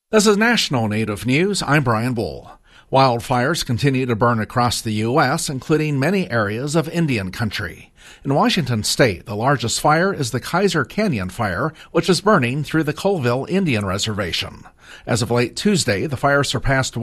This is National Native News. I'm Brian Bull. Wildfires continue to burn across the U.S., including many areas of Indian country. In Washington state, the largest fire is the Kaiser Canyon Fire, which is burning through the Colville Indian Reservation. As of late Tuesday, the fire surpassed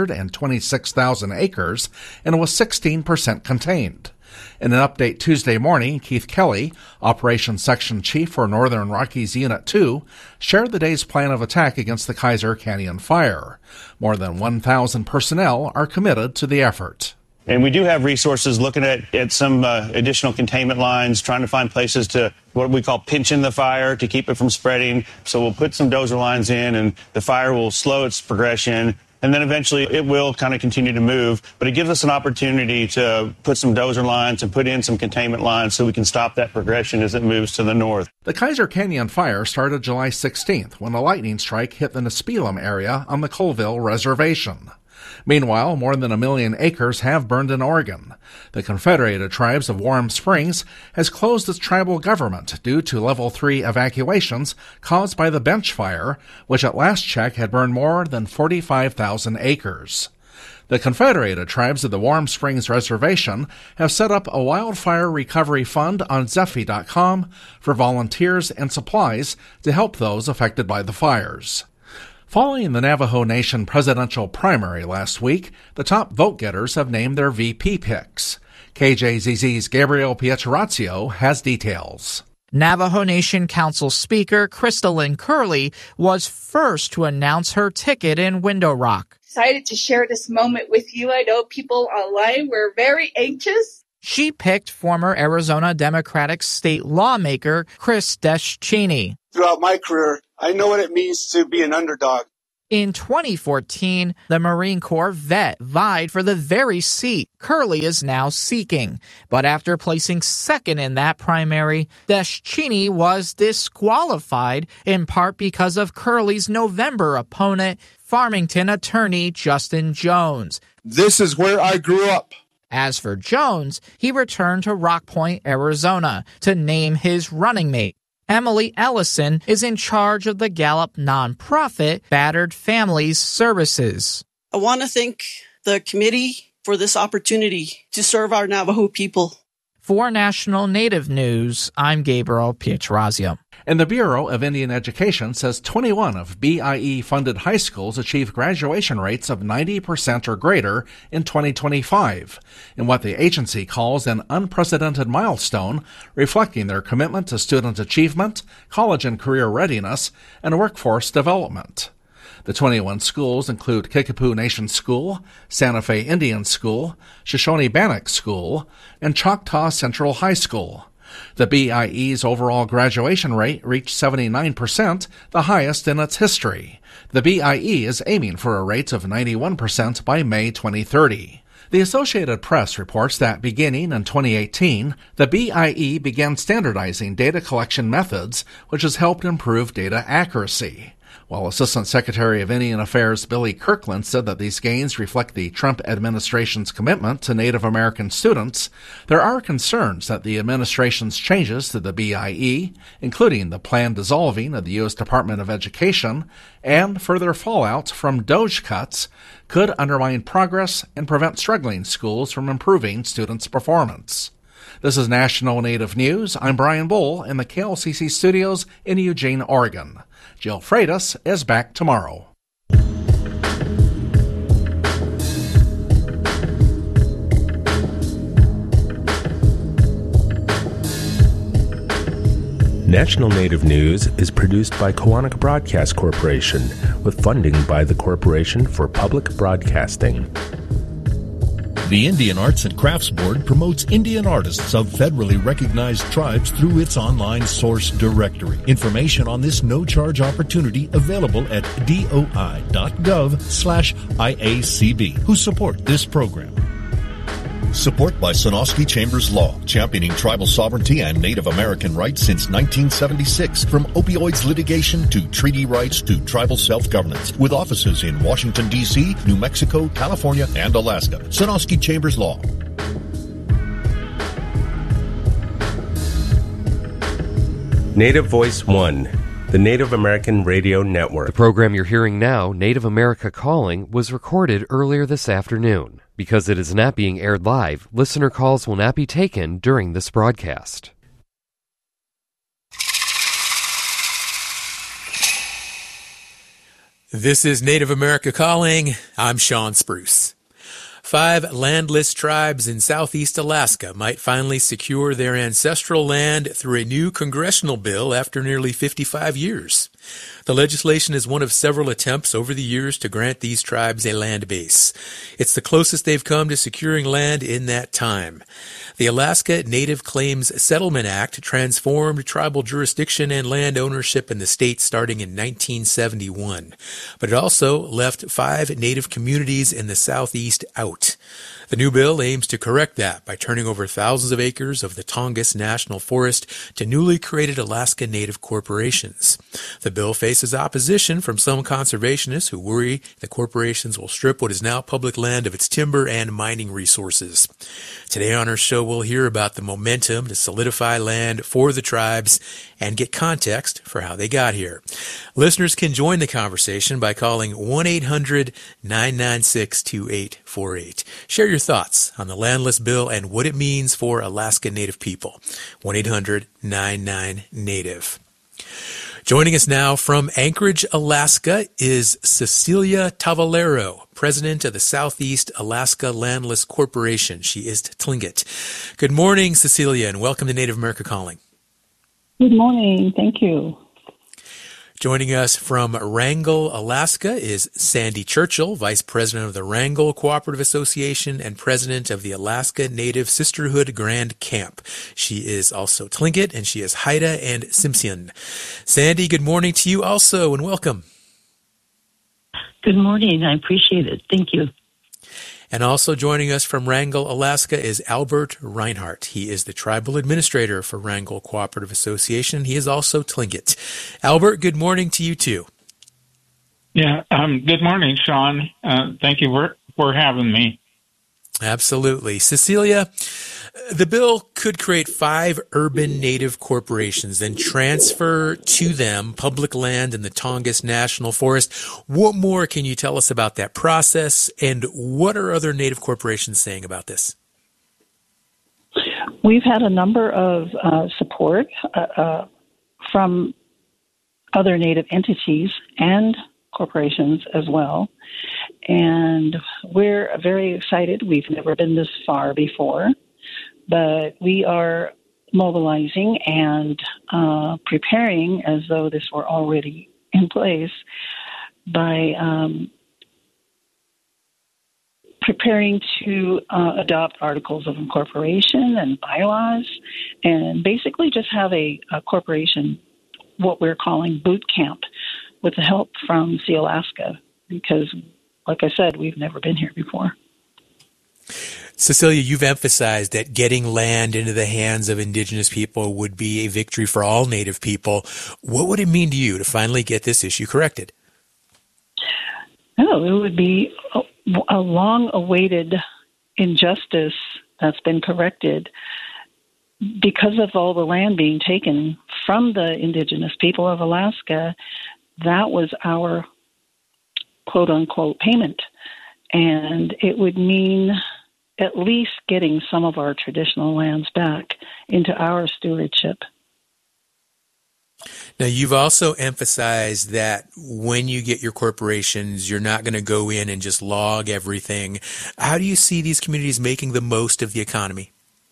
126,000 acres and was 16% contained. In an update Tuesday morning, Keith Kelly, Operations Section Chief for Northern Rockies Unit 2, shared the day's plan of attack against the Kaiser Canyon Fire. More than 1,000 personnel are committed to the effort. And we do have resources looking at some additional containment lines, trying to find places to what we call pinching the fire to keep it from spreading. So we'll put some dozer lines in and the fire will slow its progression. And then eventually it will kind of continue to move. But it gives us an opportunity to put some dozer lines and put in some containment lines so we can stop that progression as it moves to the north. The Kaiser Canyon Fire started July 16th when a lightning strike hit the Nispelum area on the Colville Reservation. Meanwhile, more than 1 million acres have burned in Oregon. The Confederated Tribes of Warm Springs has closed its tribal government due to Level 3 evacuations caused by the Bench Fire, which at last check had burned more than 45,000 acres. The Confederated Tribes of the Warm Springs Reservation have set up a wildfire recovery fund on Zephy.com for volunteers and supplies to help those affected by the fires. Following the Navajo Nation presidential primary last week, the top vote-getters have named their VP picks. KJZZ's Gabriel Pietrorazio has details. Navajo Nation Council Speaker Crystalline Curley was first to announce her ticket in Window Rock. Excited to share this moment with you. I know people online were very anxious. She picked former Arizona Democratic state lawmaker Chris Deschini. Throughout my career, I know what it means to be an underdog. In 2014, the Marine Corps vet vied for the very seat Curley is now seeking. But after placing second in that primary, Deschini was disqualified in part because of Curley's November opponent, Farmington attorney Justin Jones. This is where I grew up. As for Jones, he returned to Rock Point, Arizona, to name his running mate. Emily Ellison is in charge of the Gallup nonprofit Battered Families Services. I want to thank the committee for this opportunity to serve our Navajo people. For National Native News, I'm Gabriel Pietrorazio. And the Bureau of Indian Education says 21 of BIE-funded high schools achieve graduation rates of 90% or greater in 2025, in what the agency calls an unprecedented milestone, reflecting their commitment to student achievement, college and career readiness, and workforce development. The 21 schools include Kickapoo Nation School, Santa Fe Indian School, Shoshone Bannock School, and Choctaw Central High School. The BIE's overall graduation rate reached 79%, the highest in its history. The BIE is aiming for a rate of 91% by May 2030. The Associated Press reports that beginning in 2018, the BIE began standardizing data collection methods, which has helped improve data accuracy. While Assistant Secretary of Indian Affairs Billy Kirkland said that these gains reflect the Trump administration's commitment to Native American students, there are concerns that the administration's changes to the BIE, including the planned dissolving of the U.S. Department of Education and further fallout from DOGE cuts, could undermine progress and prevent struggling schools from improving students' performance. This is National Native News. I'm Brian Bull in the KLCC studios in Eugene, Oregon. Jill Freitas is back tomorrow. National Native News is produced by Koahnic Broadcast Corporation with funding by the Corporation for Public Broadcasting. The Indian Arts and Crafts Board promotes Indian artists of federally recognized tribes through its online source directory. Information on this no-charge opportunity available at doi.gov/IACB, who support this program. Support by Sonosky Chambers Law, championing tribal sovereignty and Native American rights since 1976. From opioids litigation to treaty rights to tribal self-governance. With offices in Washington, D.C., New Mexico, California, and Alaska. Sonosky Chambers Law. Native Voice One, the Native American Radio Network. The program you're hearing now, Native America Calling, was recorded earlier this afternoon. Because it is not being aired live, listener calls will not be taken during this broadcast. This is Native America Calling. I'm Sean Spruce. 5 landless tribes in southeast Alaska might finally secure their ancestral land through a new congressional bill after nearly 55 years. The legislation is one of several attempts over the years to grant these tribes a land base. It's the closest they've come to securing land in that time. The Alaska Native Claims Settlement Act transformed tribal jurisdiction and land ownership in the state starting in 1971. But it also left 5 Native communities in the southeast out. The new bill aims to correct that by turning over thousands of acres of the Tongass National Forest to newly created Alaska Native corporations. The bill faces opposition from some conservationists who worry the corporations will strip what is now public land of its timber and mining resources. Today on our show, we'll hear about the momentum to solidify land for the tribes and get context for how they got here. Listeners can join the conversation by calling 1-800-996-2848. Share your thoughts on the landless bill and what it means for Alaska Native people. 1-800-99-NATIVE. Joining us now from Anchorage, Alaska is Cecilia Tavalero, president of the Southeast Alaska Landless Corporation. She is Tlingit. Good morning, Cecilia, and welcome to Native America Calling. Good morning. Thank you. Joining us from Wrangell, Alaska is Sandy Churchill, Vice President of the Wrangell Cooperative Association and President of the Alaska Native Sisterhood Grand Camp. She is also Tlingit, and she is Haida and Tsimshian. Sandy, good morning to you also, and welcome. Good morning. I appreciate it. Thank you. And also joining us from Wrangell, Alaska is Albert Reinhardt. He is the Tribal Administrator for Wrangell Cooperative Association. He is also Tlingit. Albert, good morning to you too. Yeah, good morning, Sean. Thank you for having me. Absolutely. Cecilia, the bill could create 5 urban Native corporations, then transfer to them public land in the Tongass National Forest. What more can you tell us about that process, and what are other Native corporations saying about this? We've had a number of support from other Native entities and corporations as well. And we're very excited. We've never been this far before, but we are mobilizing and preparing as though this were already in place by preparing to adopt articles of incorporation and bylaws, and basically just have a corporation, what we're calling boot camp, with the help from Sealaska, because, like I said, we've never been here before. Cecilia, you've emphasized that getting land into the hands of Indigenous people would be a victory for all Native people. What would it mean to you to finally get this issue corrected? Oh, it would be a long-awaited injustice that's been corrected because of all the land being taken from the Indigenous people of Alaska. That was our quote-unquote payment, and it would mean at least getting some of our traditional lands back into our stewardship. Now, you've also emphasized that when you get your corporations, you're not going to go in and just log everything. How do you see these communities making the most of the economy?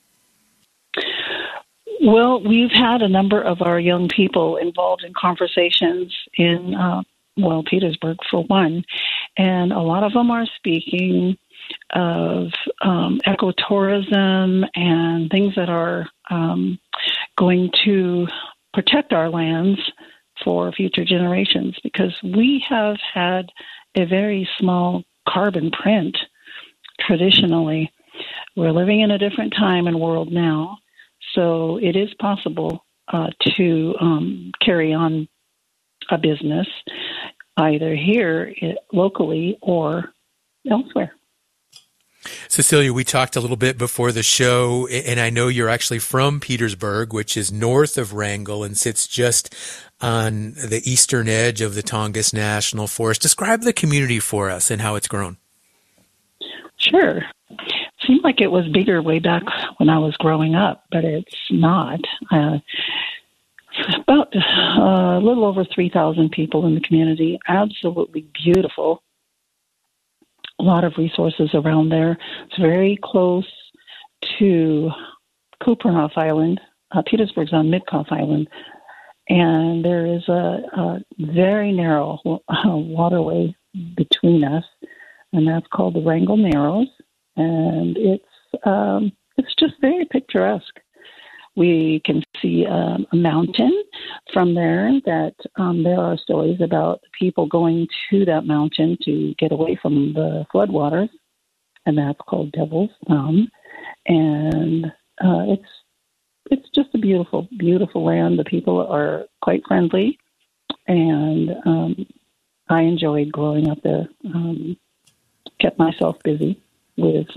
Well, we've had a number of our young people involved in conversations in, Petersburg for one, and a lot of them are speaking of ecotourism and things that are going to protect our lands for future generations, because we have had a very small carbon print traditionally. We're living in a different time and world now, so it is possible to carry on a business either here locally or elsewhere. Cecilia, we talked a little bit before the show, and I know you're actually from Petersburg, which is north of Wrangell and sits just on the eastern edge of the Tongass National Forest. Describe the community for us and how it's grown. Sure. Seemed like it was bigger way back when I was growing up, but it's not. About a little over 3,000 people in the community. Absolutely beautiful. A lot of resources around there. It's very close to Kupernoff Island. Petersburg's on Midkoff Island. And there is a very narrow waterway between us, and that's called the Wrangell Narrows. And it's just very picturesque. We can see a mountain from there that there are stories about people going to that mountain to get away from the floodwaters, and that's called Devil's Thumb. And it's just a beautiful, beautiful land. The people are quite friendly, and I enjoyed growing up there. Kept myself busy with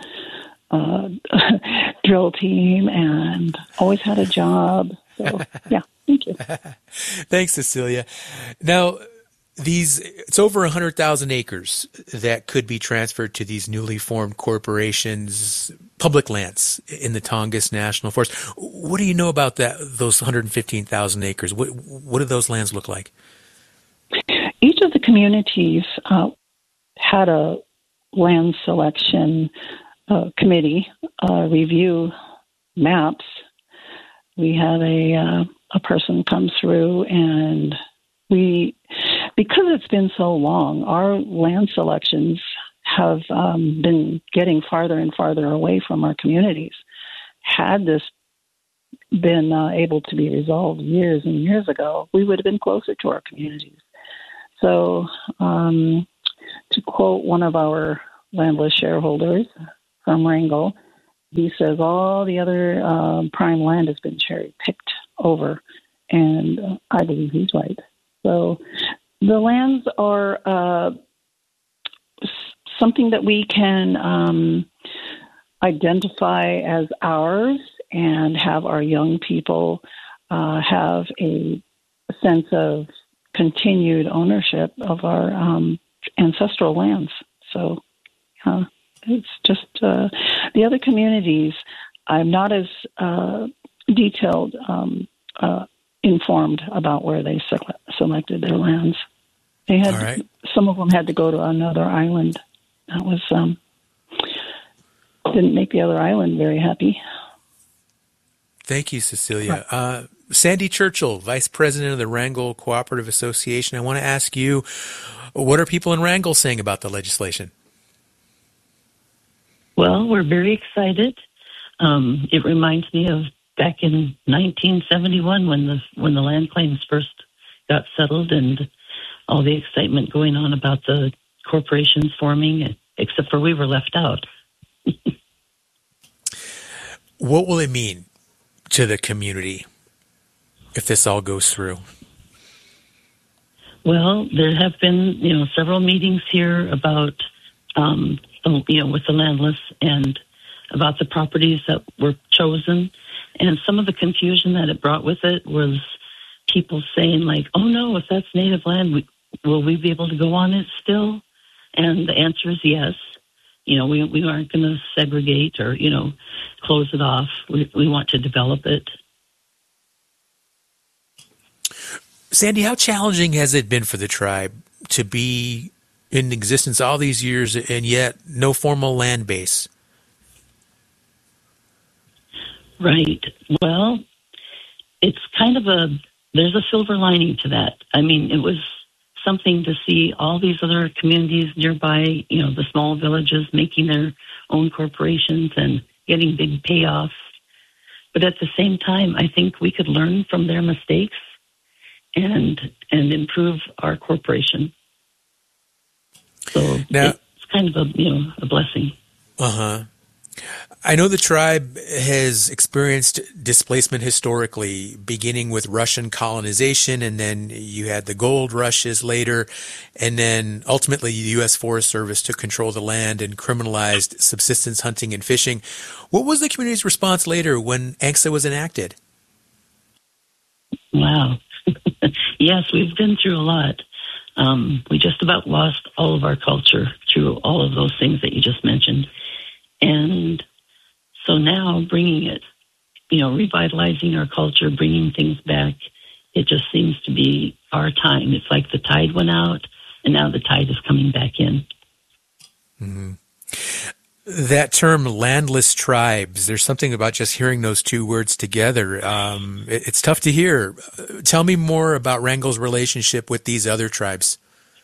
drill team and always had a job. So, yeah, thank you. Thanks, Cecilia. Now, it's over 100,000 acres that could be transferred to these newly formed corporations, public lands in the Tongass National Forest. What do you know about those 115,000 acres? What do those lands look like? Each of the communities had a land selection committee review maps. We had a person come through, and because it's been so long, our land selections have been getting farther and farther away from our communities. Had this been able to be resolved years and years ago, we would have been closer to our communities. So, to quote one of our landless shareholders from Wrangell, he says all the other prime land has been cherry-picked over, and I believe he's right. So the lands are something that we can identify as ours and have our young people have a sense of continued ownership of our ancestral lands. So it's just the other communities, I'm not as detailed informed about where they selected their lands. They had some of them had to go to another island. That was didn't make the other island very happy. Thank you, Cecilia. Sandy Churchill, Vice President of the Wrangell Cooperative Association. I want to ask you, what are people in Wrangell saying about the legislation? Well, we're very excited. It reminds me of back in 1971 when the land claims first got settled and all the excitement going on about the corporations forming, except for we were left out. What will it mean to the community if this all goes through? Well, there have been, several meetings here about, with the landless and about the properties that were chosen. And some of the confusion that it brought with it was people saying like, oh no, if that's native land, will we be able to go on it still? And the answer is yes. We aren't going to segregate or, close it off. We want to develop it. Sandy, how challenging has it been for the tribe to be in existence all these years and yet no formal land base? Right. Well, it's kind of there's a silver lining to that. I mean, it was something to see all these other communities nearby, the small villages making their own corporations and getting big payoffs. But at the same time, I think we could learn from their mistakes and improve our corporation. So now, it's kind of a blessing. Uh-huh. I know the tribe has experienced displacement historically, beginning with Russian colonization, and then you had the gold rushes later, and then ultimately the U.S. Forest Service took control of the land and criminalized subsistence hunting and fishing. What was the community's response later when ANCSA was enacted? Wow. Yes, we've been through a lot. We just about lost all of our culture through all of those things that you just mentioned. And so now bringing it, revitalizing our culture, bringing things back, it just seems to be our time. It's like the tide went out, and now the tide is coming back in. Mm-hmm. That term, landless tribes, there's something about just hearing those two words together. It's tough to hear. Tell me more about Wrangell's relationship with these other tribes.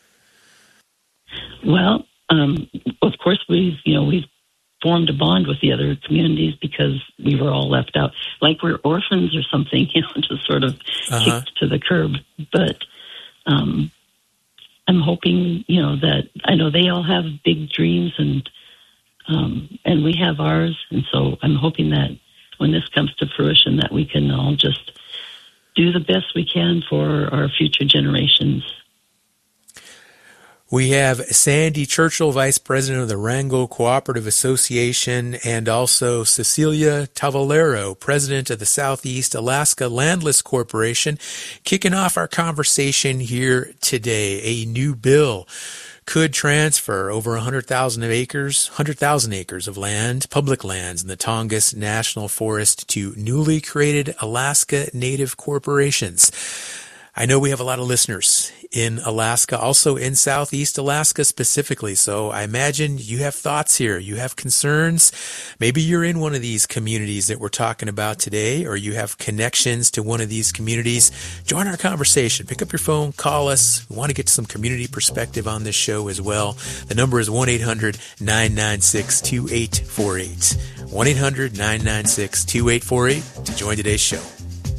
Well, of course, we've formed a bond with the other communities because we were all left out, like we're orphans or something, just sort of kicked to the curb. But I'm hoping, that I know they all have big dreams and we have ours. And so I'm hoping that when this comes to fruition, that we can all just do the best we can for our future generations. We have Sandy Churchill, Vice President of the Wrangell Cooperative Association, and also Cecilia Tavalero, President of the Southeast Alaska Landless Corporation, kicking off our conversation here today. A new bill could transfer over 100,000 acres of land, public lands in the Tongass National Forest to newly created Alaska Native corporations. I know we have a lot of listeners in Alaska, also in Southeast Alaska specifically. So I imagine you have thoughts here. You have concerns. Maybe you're in one of these communities that we're talking about today, or you have connections to one of these communities. Join our conversation. Pick up your phone, call us. We want to get some community perspective on this show as well. The number is 1-800-996-2848. 1-800-996-2848 to join today's show.